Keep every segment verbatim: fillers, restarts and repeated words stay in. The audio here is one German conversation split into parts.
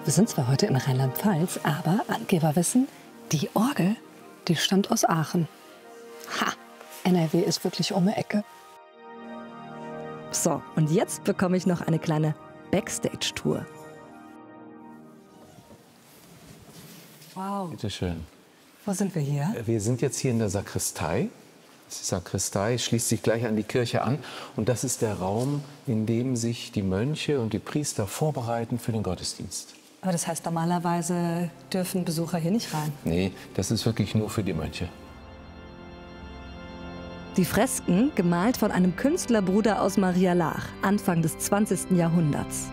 Wir sind zwar heute in Rheinland-Pfalz, aber Angeber wissen, die Orgel, die stammt aus Aachen. Ha, N R W ist wirklich um die Ecke. So, und jetzt bekomme ich noch eine kleine Backstage-Tour. Wow. Bitte schön. Wo sind wir hier? Wir sind jetzt hier in der Sakristei. Die Sakristei schließt sich gleich an die Kirche an. Und das ist der Raum, in dem sich die Mönche und die Priester vorbereiten für den Gottesdienst. Aber das heißt, normalerweise dürfen Besucher hier nicht rein? Nee, das ist wirklich nur für die Mönche. Die Fresken, gemalt von einem Künstlerbruder aus Maria Laach, Anfang des zwanzigsten Jahrhunderts.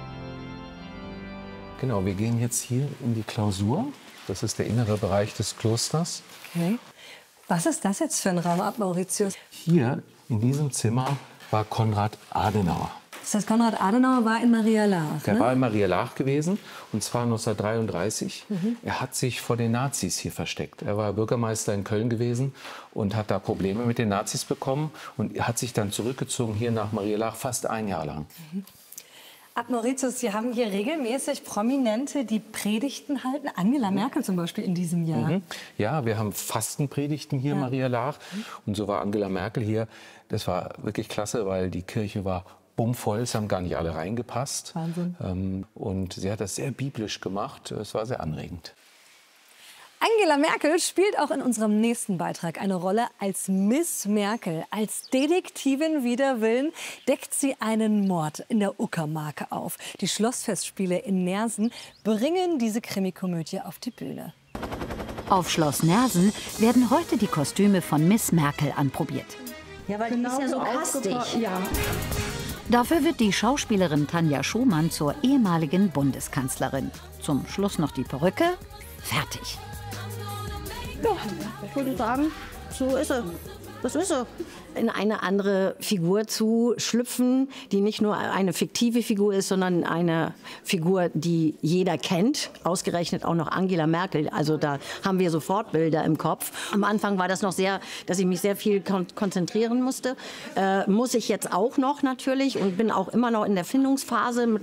Genau, wir gehen jetzt hier in die Klausur. Das ist der innere Bereich des Klosters. Okay. Was ist das jetzt für ein Raum ab, Mauritius? Hier in diesem Zimmer war Konrad Adenauer. Das heißt, Konrad Adenauer war in Maria Laach, Der ne? war in Maria Laach gewesen, und zwar neunzehnhundertdreiunddreißig. Mhm. Er hat sich vor den Nazis hier versteckt. Er war Bürgermeister in Köln gewesen und hat da Probleme mit den Nazis bekommen. Und er hat sich dann zurückgezogen hier nach Maria Laach, fast ein Jahr lang. Mhm. Ab Mauritius, Sie haben hier regelmäßig Prominente, die Predigten halten. Angela Merkel zum Beispiel in diesem Jahr. Mhm. Ja, wir haben Fastenpredigten hier in Ja. Maria Laach. Und so war Angela Merkel hier. Das war wirklich klasse, weil die Kirche war bummvoll. Es haben gar nicht alle reingepasst. Wahnsinn. Ähm, und sie hat das sehr biblisch gemacht. Es war sehr anregend. Angela Merkel spielt auch in unserem nächsten Beitrag eine Rolle als Miss Merkel. Als Detektivin wider Willen deckt sie einen Mord in der Uckermark auf. Die Schlossfestspiele in Neersen bringen diese Krimikomödie auf die Bühne. Auf Schloss Neersen werden heute die Kostüme von Miss Merkel anprobiert. Ja, weil die ist ja so kastig. Ja. Dafür wird die Schauspielerin Tanja Schumann zur ehemaligen Bundeskanzlerin. Zum Schluss noch die Perücke. Fertig. Ja, ich würde sagen, so ist er. Das ist er. In eine andere Figur zu schlüpfen, die nicht nur eine fiktive Figur ist, sondern eine Figur, die jeder kennt. Ausgerechnet auch noch Angela Merkel. Also da haben wir sofort Bilder im Kopf. Am Anfang war das noch sehr, dass ich mich sehr viel kon konzentrieren musste. Äh, muss ich jetzt auch noch natürlich und bin auch immer noch in der Findungsphase. Mit,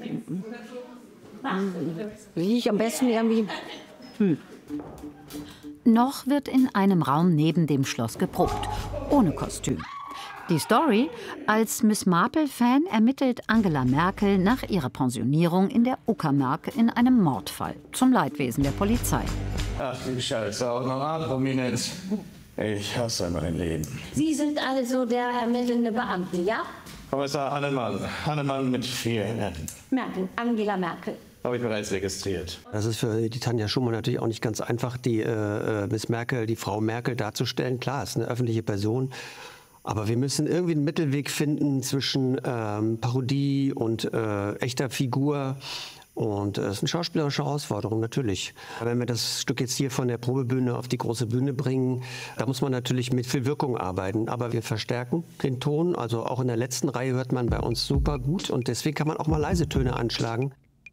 wie ich am besten irgendwie... Hm. Noch wird in einem Raum neben dem Schloss geprobt, ohne Kostüm. Die Story: Als Miss Marple-Fan ermittelt Angela Merkel nach ihrer Pensionierung in der Uckermark in einem Mordfall, zum Leidwesen der Polizei. Ach du Scheiße, auch noch prominent. Ich hasse mein Leben. Sie sind also der ermittelnde Beamte, ja? Kommissar Hannemann. Hannemann mit vier N. Merkel, Angela Merkel. Habe ich bereits registriert. Das ist für die Tanja Schumann natürlich auch nicht ganz einfach, die äh, Miss Merkel, die Frau Merkel darzustellen. Klar, es ist eine öffentliche Person. Aber wir müssen irgendwie einen Mittelweg finden zwischen ähm, Parodie und äh, echter Figur. Und das ist eine schauspielerische Herausforderung, natürlich. Wenn wir das Stück jetzt hier von der Probebühne auf die große Bühne bringen, da muss man natürlich mit viel Wirkung arbeiten. Aber wir verstärken den Ton. Also auch in der letzten Reihe hört man bei uns super gut. Und deswegen kann man auch mal leise Töne anschlagen.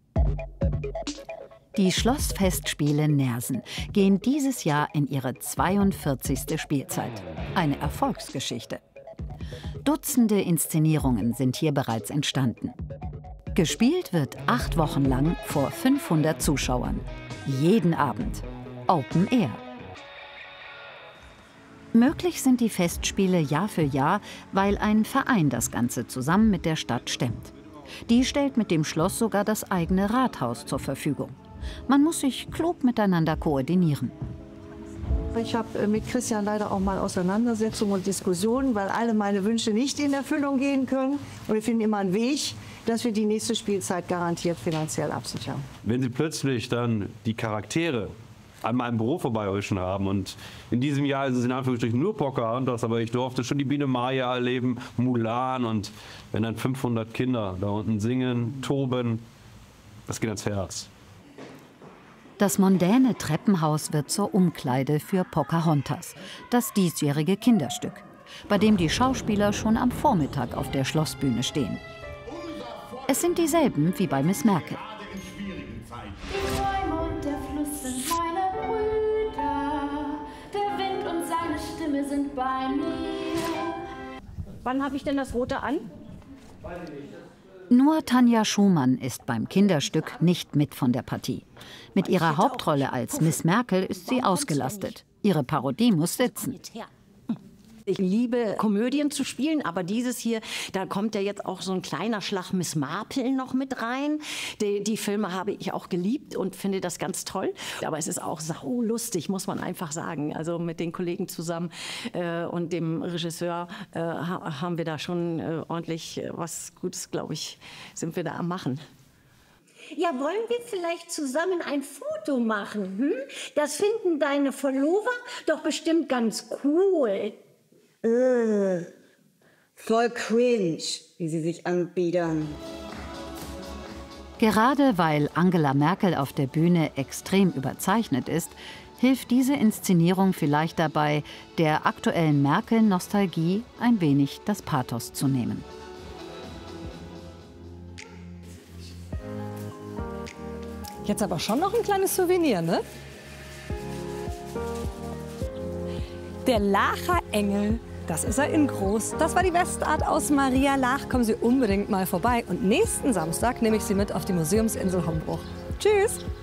Die Schlossfestspiele Neersen gehen dieses Jahr in ihre zweiundvierzigste Spielzeit. Eine Erfolgsgeschichte. Dutzende Inszenierungen sind hier bereits entstanden. Gespielt wird acht Wochen lang vor fünfhundert Zuschauern. Jeden Abend. Open Air. Möglich sind die Festspiele Jahr für Jahr, weil ein Verein das Ganze zusammen mit der Stadt stemmt. Die stellt mit dem Schloss sogar das eigene Rathaus zur Verfügung. Man muss sich klug miteinander koordinieren. Ich habe mit Christian leider auch mal Auseinandersetzungen und Diskussionen, weil alle meine Wünsche nicht in Erfüllung gehen können. Und wir finden immer einen Weg, dass wir die nächste Spielzeit garantiert finanziell absichern. Wenn Sie plötzlich dann die Charaktere an meinem Büro vorbeihuschen haben und in diesem Jahr ist es in Anführungsstrichen nur Pocahontas, aber ich durfte schon die Biene Maya erleben, Mulan, und wenn dann fünfhundert Kinder da unten singen, toben, das geht ans Herz. Das mondäne Treppenhaus wird zur Umkleide für Pocahontas, das diesjährige Kinderstück, bei dem die Schauspieler schon am Vormittag auf der Schlossbühne stehen. Es sind dieselben wie bei Miss Merkel. Die Bäume und der Fluss sind meine Brüder. Der Wind und seine Stimme sind bei mir. Wann habe ich denn das Rote an? Nur Tanja Schumann ist beim Kinderstück nicht mit von der Partie. Mit ihrer Hauptrolle als Miss Merkel ist sie ausgelastet. Ihre Parodie muss sitzen. Ich liebe Komödien zu spielen, aber dieses hier, da kommt ja jetzt auch so ein kleiner Schlag Miss Marple noch mit rein. Die, die Filme habe ich auch geliebt und finde das ganz toll. Aber es ist auch saulustig, muss man einfach sagen. Also mit den Kollegen zusammen äh, und dem Regisseur äh, haben wir da schon äh, ordentlich äh, was Gutes, glaube ich, sind wir da am Machen. Ja, wollen wir vielleicht zusammen ein Foto machen? Hm? Das finden deine Follower doch bestimmt ganz cool. Äh, voll cringe, wie sie sich anbiedern. Gerade weil Angela Merkel auf der Bühne extrem überzeichnet ist, hilft diese Inszenierung vielleicht dabei, der aktuellen Merkel-Nostalgie ein wenig das Pathos zu nehmen. Jetzt aber schon noch ein kleines Souvenir, ne? Der Laacher Engel, das ist er in groß. Das war die Westart aus Maria Laach. Kommen Sie unbedingt mal vorbei. Und nächsten Samstag nehme ich Sie mit auf die Museumsinsel Hombruch. Tschüss!